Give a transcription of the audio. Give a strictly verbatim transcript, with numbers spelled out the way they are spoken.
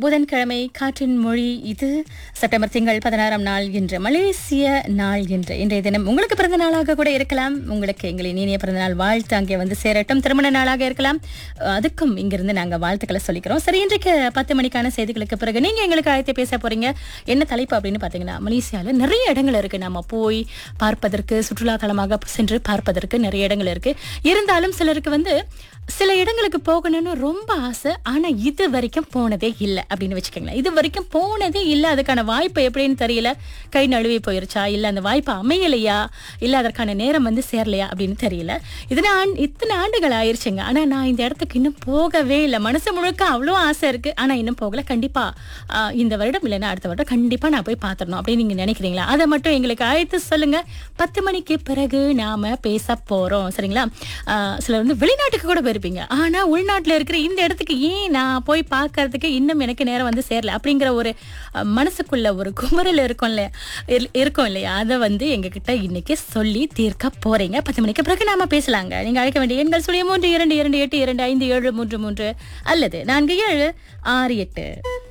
புதன்கிழமை காற்றின் மொழி. இது செப்டம்பர் திங்கள் பதினாறாம் நாள் என்ற மலேசிய நாள் என்ற இன்றைய தினம் உங்களுக்கு பிறந்த நாளாக கூட இருக்கலாம். உங்களுக்கு எங்களின் இனிய பிறந்த நாள் வாழ்த்து அங்கே வந்து சேரட்டும். திருமண நாளாக இருக்கலாம். அதுக்கும் இங்கிருந்து நாங்க வாழ்த்துக்களை சொல்லிக்கிறோம். சரி, இன்றைக்கு பத்து மணிக்கான செய்திகளுக்கு பிறகு நீங்க எங்களுக்கு அழைத்து பேச போறீங்க. என்ன தலைப்பு அப்படின்னு பாத்தீங்கன்னா, மலேசியால நிறைய இடங்கள் இருக்கு நம்ம போய் பார்ப்பதற்கு, சுற்றுலா தலமாக சென்று பார்ப்பதற்கு நிறைய இடங்கள் இருக்கு. இருந்தாலும் சிலருக்கு வந்து சில இடங்களுக்கு போகணும்னு ரொம்ப ஆசை, ஆனா இது வரைக்கும் போனதே இல்லை அப்படின்னு வச்சுக்கோங்களேன். இது வரைக்கும் போனதே இல்லை, அதுக்கான வாய்ப்பு எப்படின்னு தெரியல, கை நழுவி போயிருச்சா, இல்ல அந்த வாய்ப்பு அமையலையா, இல்ல அதற்கான நேரம் வந்து சேரலையா அப்படின்னு தெரியல. இதனால் இத்தனை ஆண்டுகள் ஆயிருச்சுங்க, ஆனா நான் இந்த இடத்துக்கு இன்னும் போகவே இல்லை. மனசு முழுக்க அவ்வளோ ஆசை இருக்கு, ஆனா இன்னும் போகல. கண்டிப்பா ஆஹ் இந்த வருடம் இல்லைன்னா அடுத்த வருடம் கண்டிப்பா நான் போய் பாத்திரணும் அப்படின்னு நீங்க நினைக்கிறீங்களா? அதை மட்டும் எங்களுக்கு அழைத்து சொல்லுங்க. பத்து மணிக்கு பிறகு நாம பேச போறோம், சரிங்களா? ஆஹ் சிலர் வந்து வெளிநாட்டுக்கு கூட இருப்பீங்க, ஆனா உள்நாட்டுல இருக்கிற இந்த இடத்துக்கு ஏன் நான் போய் பார்க்கறதுக்கு இன்னும் எனக்கு நேரம் வந்து சேரல அப்படிங்கிற ஒரு மனசுக்குள்ள ஒரு குமரல் இருக்கும்ல இருக்கும் இல்லையா? அதை வந்து எங்க கிட்ட இன்னைக்கு சொல்லி தீர்க்க போறீங்க. பத்து மணிக்கு பிறகு நாம பேசலாங்க. நீங்க அழைக்க வேண்டிய எண்கள் சுழியம் மூன்று இரண்டு இரண்டு எட்டு இரண்டு ஐந்து ஏழு மூன்று மூன்று அல்லது நான்கு ஏழு ஆறு எட்டு.